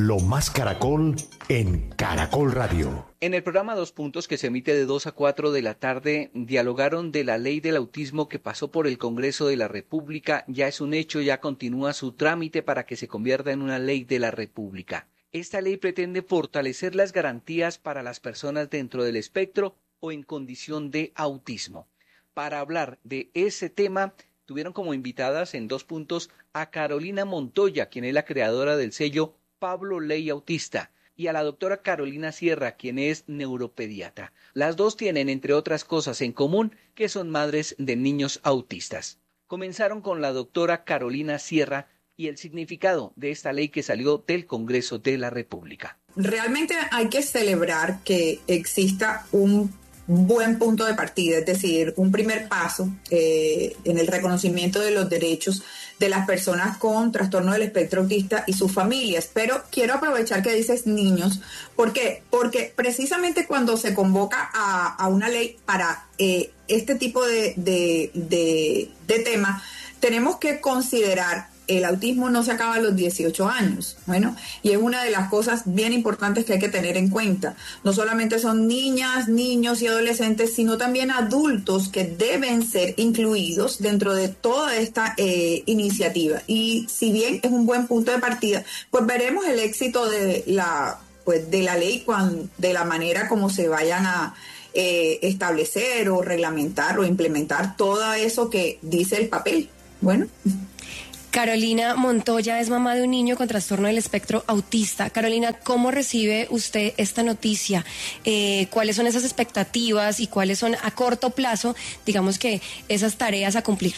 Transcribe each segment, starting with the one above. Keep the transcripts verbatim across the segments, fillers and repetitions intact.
Lo Más Caracol en Caracol Radio. En el programa Dos Puntos, que se emite de dos a cuatro de la tarde, dialogaron de la ley del autismo que pasó por el Congreso de la República. Ya es un hecho, ya continúa su trámite para que se convierta en una ley de la República. Esta ley pretende fortalecer las garantías para las personas dentro del espectro o en condición de autismo. Para hablar de ese tema, tuvieron como invitadas en Dos Puntos a Carolina Montoya, quien es la creadora del sello Pablo Ley Autista, y a la doctora Carolina Sierra, quien es neuropediatra. Las dos tienen, entre otras cosas, en común que son madres de niños autistas. Comenzaron con la doctora Carolina Sierra y el significado de esta ley que salió del Congreso de la República. Realmente hay que celebrar que exista un buen punto de partida, es decir, un primer paso eh, en el reconocimiento de los derechos de las personas con trastorno del espectro autista y sus familias. Pero quiero aprovechar que dices niños. ¿Por qué? Porque precisamente cuando se convoca a, a una ley para eh, este tipo de, de, de, de tema, tenemos que considerar el autismo no se acaba a los dieciocho años, bueno, y es una de las cosas bien importantes que hay que tener en cuenta. No solamente son niñas, niños y adolescentes, sino también adultos que deben ser incluidos dentro de toda esta eh, iniciativa. Y si bien es un buen punto de partida, pues veremos el éxito de la, pues, de la ley cuando, de la manera como se vayan a eh, establecer o reglamentar o implementar todo eso que dice el papel. Bueno. Carolina Montoya es mamá de un niño con trastorno del espectro autista. Carolina, ¿cómo recibe usted esta noticia? Eh, ¿Cuáles son esas expectativas y cuáles son a corto plazo, digamos que esas tareas a cumplir?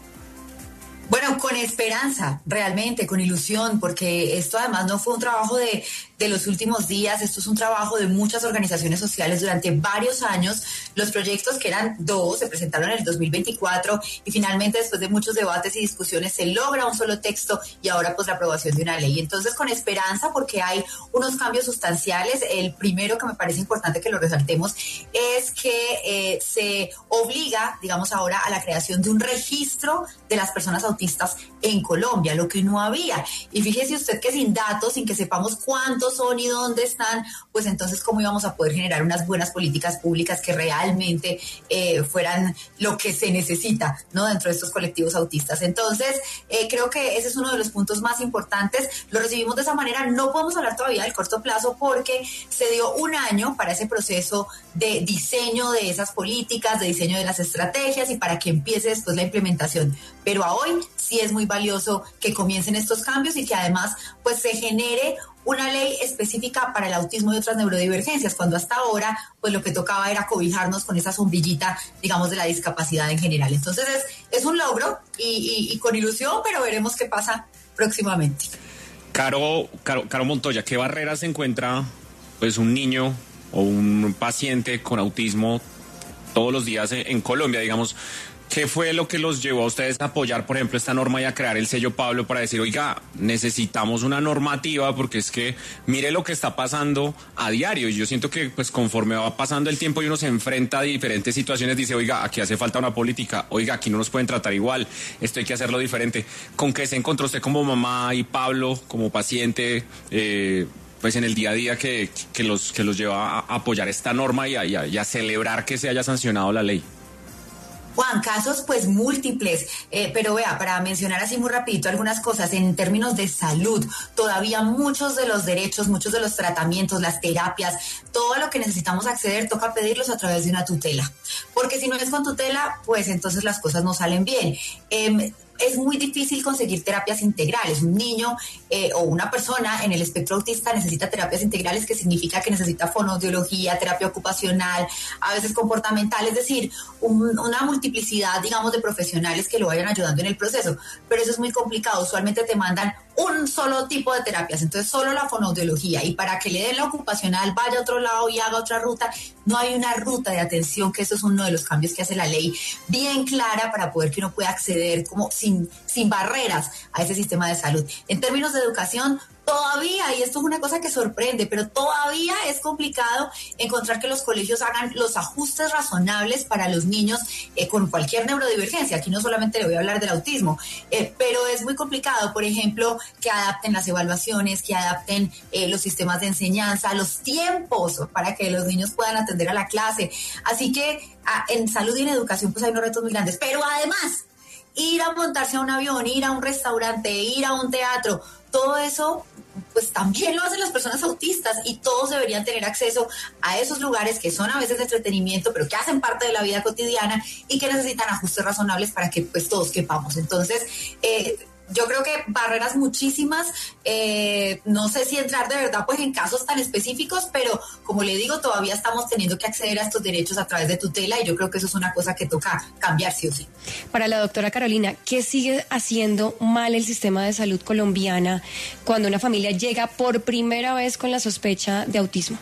Bueno, con esperanza, realmente, con ilusión, porque esto además no fue un trabajo de, de los últimos días, esto es un trabajo de muchas organizaciones sociales durante varios años. Los proyectos, que eran dos, se presentaron en el dos mil veinticuatro y finalmente, después de muchos debates y discusiones, se logra un solo texto y ahora pues la aprobación de una ley. Entonces, con esperanza, porque hay unos cambios sustanciales. El primero, que me parece importante que lo resaltemos, es que eh, se obliga, digamos ahora, a la creación de un registro de las personas autistas en Colombia, lo que no había. Y fíjese usted que sin datos, sin que sepamos cuántos son y dónde están, pues entonces cómo íbamos a poder generar unas buenas políticas públicas que realmente eh, fueran lo que se necesita, ¿no?, dentro de estos colectivos autistas. Entonces, eh, creo que ese es uno de los puntos más importantes. Lo recibimos de esa manera. No podemos hablar todavía del corto plazo porque se dio un año para ese proceso de diseño de esas políticas, de diseño de las estrategias y para que empiece después la implementación. Pero a hoy sí es muy valioso que comiencen estos cambios y que además pues se genere una ley específica para el autismo y otras neurodivergencias, cuando hasta ahora pues lo que tocaba era cobijarnos con esa sombrillita, digamos, de la discapacidad en general. Entonces es, es un logro y, y, y con ilusión, pero veremos qué pasa próximamente. Caro, Caro, Caro Montoya, ¿qué barreras encuentra pues un niño o un paciente con autismo todos los días en, en Colombia, digamos? ¿Qué fue lo que los llevó a ustedes a apoyar, por ejemplo, esta norma y a crear el sello Pablo para decir, oiga, necesitamos una normativa porque es que mire lo que está pasando a diario? Y yo siento que pues conforme va pasando el tiempo y uno se enfrenta a diferentes situaciones, dice, oiga, aquí hace falta una política, oiga, aquí no nos pueden tratar igual, esto hay que hacerlo diferente. ¿Con qué se encontró usted como mamá y Pablo como paciente, eh, pues en el día a día que, que, los, que los lleva a apoyar esta norma y a, y a, y a celebrar que se haya sancionado la ley? Juan, casos pues múltiples, eh, pero vea, para mencionar así muy rapidito algunas cosas, en términos de salud, todavía muchos de los derechos, muchos de los tratamientos, las terapias, todo a lo que necesitamos acceder, toca pedirlos a través de una tutela, porque si no es con tutela, pues entonces las cosas no salen bien. Eh, Es muy difícil conseguir terapias integrales. Un niño eh, o una persona en el espectro autista necesita terapias integrales, que significa que necesita fonoaudiología, terapia ocupacional, a veces comportamental, es decir, un, una multiplicidad, digamos, de profesionales que lo vayan ayudando en el proceso. Pero eso es muy complicado. Usualmente te mandan un solo tipo de terapias, entonces solo la fonoaudiología, y para que le den la ocupacional vaya a otro lado y haga otra ruta. No hay una ruta de atención, que eso es uno de los cambios que hace la ley, bien clara, para poder que uno pueda acceder como sin, sin barreras a ese sistema de salud. En términos de educación, todavía, y esto es una cosa que sorprende, pero todavía es complicado encontrar que los colegios hagan los ajustes razonables para los niños eh, con cualquier neurodivergencia. Aquí no solamente le voy a hablar del autismo, eh, pero es muy complicado, por ejemplo, que adapten las evaluaciones, que adapten eh, los sistemas de enseñanza, los tiempos para que los niños puedan atender a la clase. Así que a, en salud y en educación pues hay unos retos muy grandes, pero además ir a montarse a un avión, ir a un restaurante, ir a un teatro, todo eso pues también lo hacen las personas autistas y todos deberían tener acceso a esos lugares que son a veces de entretenimiento, pero que hacen parte de la vida cotidiana y que necesitan ajustes razonables para que pues todos quepamos. Entonces, eh, yo creo que barreras muchísimas, eh, no sé si entrar de verdad pues en casos tan específicos, pero como le digo, todavía estamos teniendo que acceder a estos derechos a través de tutela y yo creo que eso es una cosa que toca cambiar sí o sí. Para la doctora Carolina, ¿qué sigue haciendo mal el sistema de salud colombiana cuando una familia llega por primera vez con la sospecha de autismo?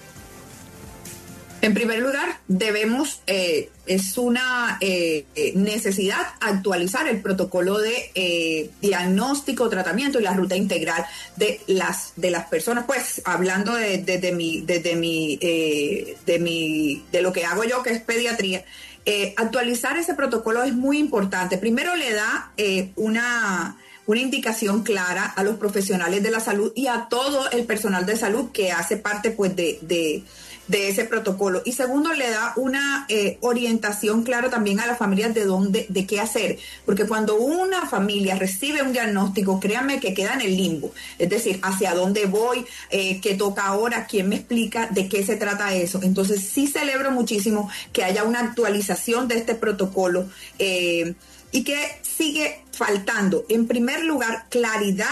En primer lugar, debemos, eh, es una eh, necesidad actualizar el protocolo de eh, diagnóstico, tratamiento y la ruta integral de las de las personas. Pues hablando de, de, de mi, de, de mi, eh, de mi, de lo que hago yo, que es pediatría, eh, actualizar ese protocolo es muy importante. Primero le da eh, una una indicación clara a los profesionales de la salud y a todo el personal de salud que hace parte pues de, de, de ese protocolo. Y segundo, le da una eh, orientación clara también a las familias de dónde, de qué hacer. Porque cuando una familia recibe un diagnóstico, créanme que queda en el limbo. Es decir, hacia dónde voy, eh, qué toca ahora, quién me explica de qué se trata eso. Entonces sí celebro muchísimo que haya una actualización de este protocolo eh, y que sigue faltando, en primer lugar, claridad,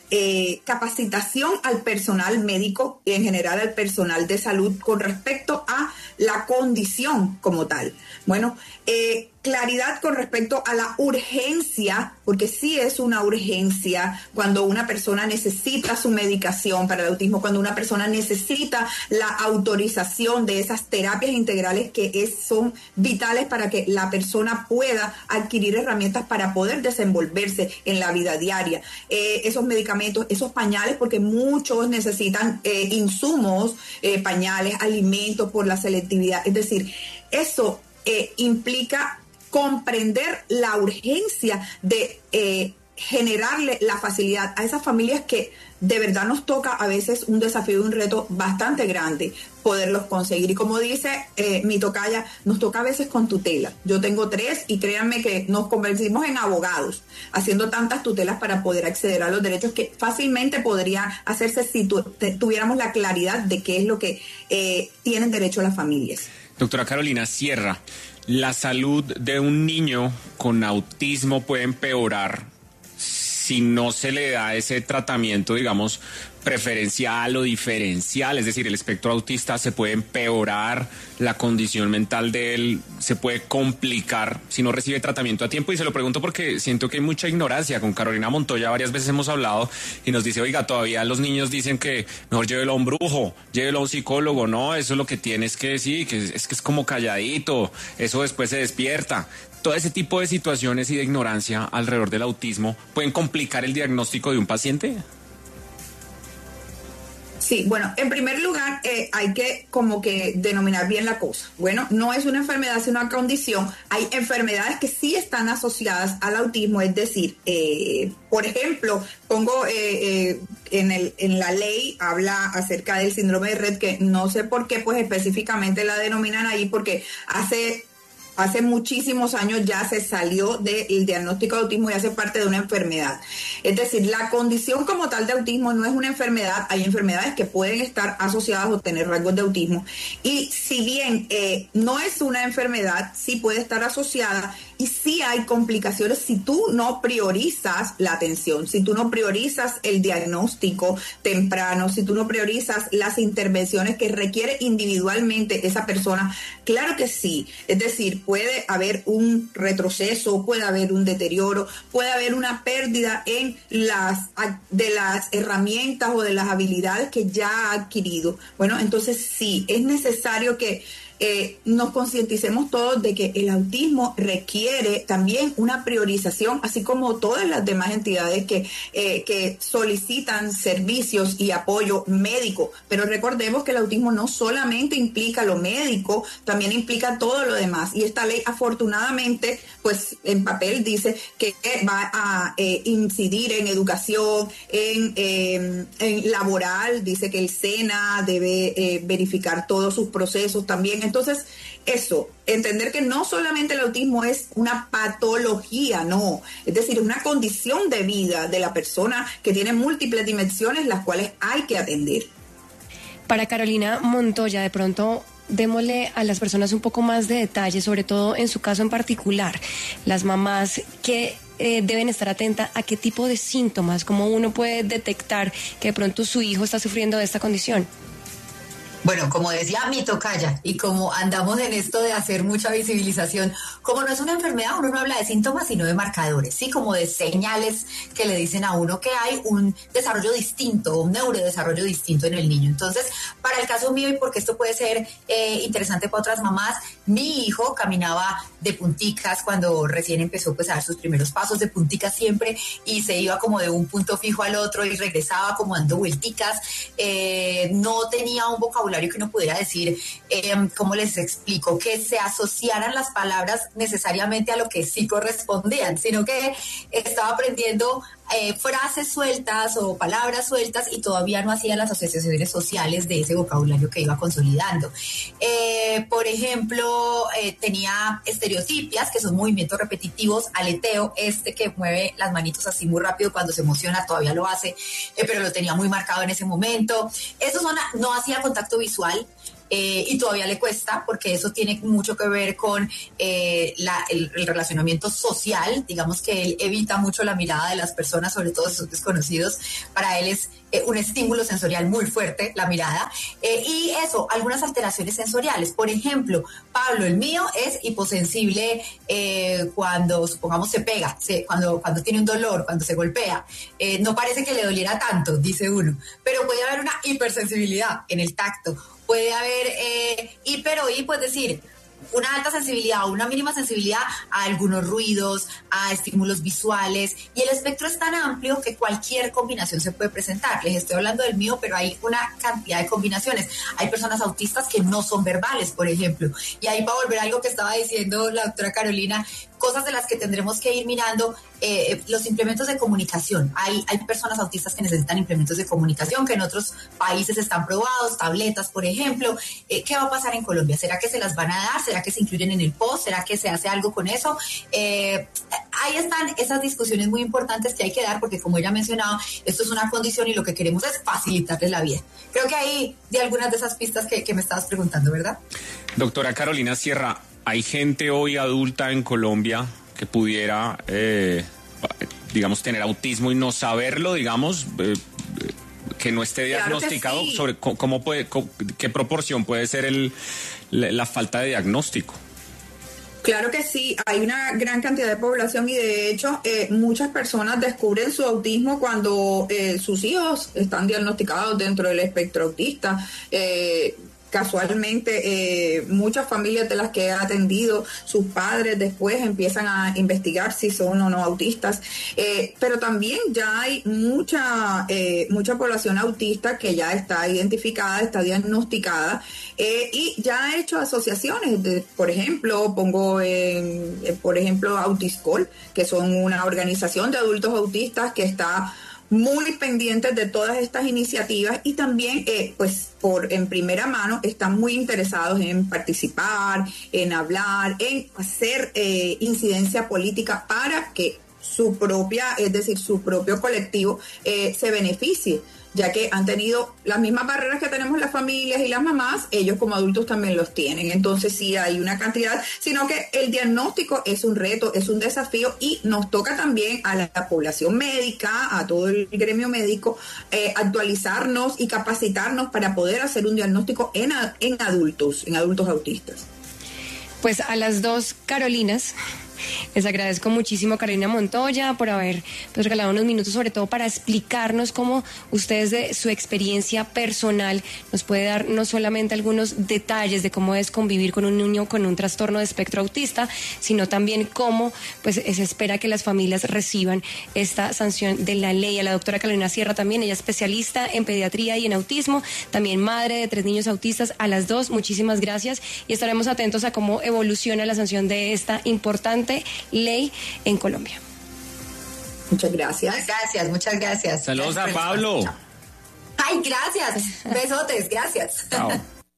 eh, capacitación al personal médico y en general al personal de salud con respecto a la condición como tal. Bueno, eh, claridad con respecto a la urgencia, porque sí es una urgencia cuando una persona necesita su medicación para el autismo, cuando una persona necesita la autorización de esas terapias integrales que es, son vitales para que la persona pueda adquirir herramientas para poder desenvolverse en la vida diaria. Eh, esos medicamentos, esos pañales, porque muchos necesitan eh, insumos, eh, pañales, alimentos por la selectividad. Es decir, eso eh, implica comprender la urgencia de eh, generarle la facilidad a esas familias que de verdad nos toca a veces un desafío y un reto bastante grande poderlos conseguir. Y como dice eh, mi tocaya, nos toca a veces con tutela. Yo tengo tres y créanme que nos convertimos en abogados haciendo tantas tutelas para poder acceder a los derechos que fácilmente podría hacerse si tu, te, tuviéramos la claridad de qué es lo que eh, tienen derecho las familias. Doctora Carolina Sierra, ¿la salud de un niño con autismo puede empeorar si no se le da ese tratamiento, digamos, preferencial o diferencial? Es decir, el espectro autista se puede empeorar, la condición mental de él se puede complicar si no recibe tratamiento a tiempo. Y se lo pregunto porque siento que hay mucha ignorancia. Con Carolina Montoya varias veces hemos hablado y nos dice, oiga, todavía los niños dicen que mejor llévelo a un brujo, llévelo a un psicólogo. No, eso es lo que tienes que decir, que es que es como calladito, eso después se despierta. Todo ese tipo de situaciones y de ignorancia alrededor del autismo pueden complicar el diagnóstico de un paciente. Sí, bueno, en primer lugar eh, hay que como que denominar bien la cosa. Bueno, no es una enfermedad, es una condición. Hay enfermedades que sí están asociadas al autismo, es decir, eh, por ejemplo, pongo eh, eh, en, el, en la ley, habla acerca del síndrome de Rett, que no sé por qué pues específicamente la denominan ahí, porque hace... Hace muchísimos años ya se salió del diagnóstico de autismo y hace parte de una enfermedad. Es decir, la condición como tal de autismo no es una enfermedad. Hay enfermedades que pueden estar asociadas o tener rasgos de autismo. Y si bien eh, no es una enfermedad, sí puede estar asociada y sí hay complicaciones si tú no priorizas la atención, si tú no priorizas el diagnóstico temprano, si tú no priorizas las intervenciones que requiere individualmente esa persona. Claro que sí. Es decir, puede haber un retroceso, puede haber un deterioro, puede haber una pérdida en las de las herramientas o de las habilidades que ya ha adquirido. Bueno, entonces sí, es necesario que eh, nos concienticemos todos de que el autismo requiere también una priorización, así como todas las demás entidades que, eh, que solicitan servicios y apoyo médico. Pero recordemos que el autismo no solamente implica lo médico, también implica todo lo demás. Y esta ley, afortunadamente, pues en papel dice que va a eh, incidir en educación, en, eh, en laboral, dice que el SENA debe eh, verificar todos sus procesos también. Entonces, eso, entender que no solamente el autismo es una patología, no, es decir, es una condición de vida de la persona que tiene múltiples dimensiones las cuales hay que atender. Para Carolina Montoya, de pronto, démosle a las personas un poco más de detalle, sobre todo en su caso en particular, las mamás que eh, deben estar atentas a qué tipo de síntomas, cómo uno puede detectar que de pronto su hijo está sufriendo de esta condición. Bueno, como decía mi tocaya, y como andamos en esto de hacer mucha visibilización, como no es una enfermedad, uno no habla de síntomas, sino de marcadores, ¿sí? Como de señales que le dicen a uno que hay un desarrollo distinto, un neurodesarrollo distinto en el niño. Entonces, para el caso mío, y porque esto puede ser eh, interesante para otras mamás, mi hijo caminaba de punticas cuando recién empezó pues, a dar sus primeros pasos, de punticas siempre, y se iba como de un punto fijo al otro y regresaba como dando vuelticas. Eh, no tenía un vocabulario que uno pudiera decir, eh, ¿cómo les explico? Que se asociaran las palabras necesariamente a lo que sí correspondían, sino que estaba aprendiendo eh, frases sueltas o palabras sueltas y todavía no hacía las asociaciones sociales de ese vocabulario que iba consolidando. Eh, por ejemplo, eh, tenía estereotipias, que son movimientos repetitivos, aleteo, este que mueve las manitos así muy rápido cuando se emociona, todavía lo hace, eh, pero lo tenía muy marcado en ese momento. Eso son, no hacía contacto visual. Eh, y todavía le cuesta porque eso tiene mucho que ver con eh, la, el, el relacionamiento social. Digamos que él evita mucho la mirada de las personas, sobre todo sus desconocidos. Para él es eh, un estímulo sensorial muy fuerte la mirada, eh, y eso, algunas alteraciones sensoriales. Por ejemplo, Pablo, el mío, es hiposensible eh, cuando, supongamos, se pega, se, cuando, cuando tiene un dolor, cuando se golpea. Eh, no parece que le doliera tanto, dice uno, pero puede haber una hipersensibilidad en el tacto. Puede haber eh, hiper o hipo, es decir, una alta sensibilidad o una mínima sensibilidad a algunos ruidos, a estímulos visuales, y el espectro es tan amplio que cualquier combinación se puede presentar. Les estoy hablando del mío, pero hay una cantidad de combinaciones. Hay personas autistas que no son verbales, por ejemplo, y ahí para volver a algo que estaba diciendo la doctora Carolina, cosas de las que tendremos que ir mirando, eh, los implementos de comunicación. Hay, hay personas autistas que necesitan implementos de comunicación que en otros países están probados, tabletas, por ejemplo. Eh, ¿Qué va a pasar en Colombia? ¿Será que se las van a dar? ¿Será que se incluyen en el post? ¿Será que se hace algo con eso? Eh, ahí están esas discusiones muy importantes que hay que dar porque, como ella ha mencionado, esto es una condición y lo que queremos es facilitarles la vida. Creo que ahí di algunas de esas pistas que, que me estabas preguntando, ¿verdad? Doctora Carolina Sierra, ¿hay gente hoy adulta en Colombia que pudiera, eh, digamos, tener autismo y no saberlo, digamos, eh, que no esté diagnosticado? Claro que sí. Sobre cómo puede, cómo, qué proporción puede ser el, la, la falta de diagnóstico. Claro que sí, hay una gran cantidad de población y de hecho eh, muchas personas descubren su autismo cuando eh, sus hijos están diagnosticados dentro del espectro autista. Eh, Casualmente, eh, muchas familias de las que he atendido, sus padres después empiezan a investigar si son o no autistas, eh, pero también ya hay mucha eh, mucha población autista que ya está identificada, está diagnosticada, eh, y ya ha hecho asociaciones. De, por ejemplo, pongo en, eh, por ejemplo Autiscol, que son una organización de adultos autistas que está muy pendientes de todas estas iniciativas y también eh, pues por en primera mano están muy interesados en participar, en hablar, en hacer eh, incidencia política para que su propia, es decir, su propio colectivo eh, se beneficie, ya que han tenido las mismas barreras que tenemos las familias y las mamás, ellos como adultos también los tienen. Entonces sí hay una cantidad, sino que el diagnóstico es un reto, es un desafío y nos toca también a la, la población médica, a todo el gremio médico, eh, actualizarnos y capacitarnos para poder hacer un diagnóstico en, en adultos, en adultos autistas. Pues a las dos Carolinas Les agradezco muchísimo, Carolina Montoya, por haber pues, regalado unos minutos, sobre todo para explicarnos cómo ustedes de su experiencia personal nos puede dar no solamente algunos detalles de cómo es convivir con un niño con un trastorno de espectro autista, sino también cómo pues se espera que las familias reciban esta sanción de la ley. A la doctora Carolina Sierra también, ella es especialista en pediatría y en autismo, también madre de tres niños autistas. A las dos, muchísimas gracias y estaremos atentos a cómo evoluciona la sanción de esta importante ley en Colombia. Muchas gracias. Muchas gracias, muchas gracias. Saludos gracias a Pablo. Ay, gracias. Besotes, gracias. Chao.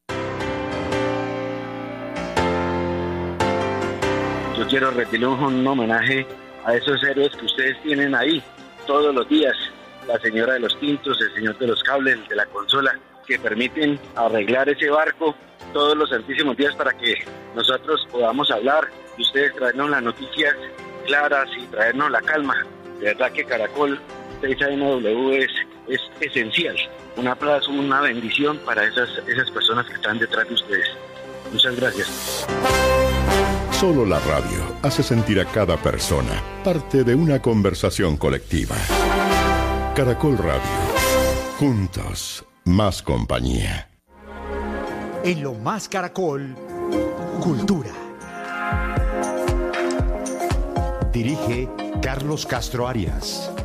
Yo quiero rendirle un homenaje a esos héroes que ustedes tienen ahí todos los días. La señora de los tintos, el señor de los cables, el de la consola, que permiten arreglar ese barco todos los santísimos días para que nosotros podamos hablar y ustedes traernos las noticias claras y traernos la calma. De verdad que Caracol seis A M W es, es esencial. Un aplauso, una bendición para esas, esas personas que están detrás de ustedes. Muchas gracias. Solo la radio hace sentir a cada persona parte de una conversación colectiva. Caracol Radio. Juntos, más compañía. En Lo Más Caracol, Cultura. Dirige Carlos Castro Arias.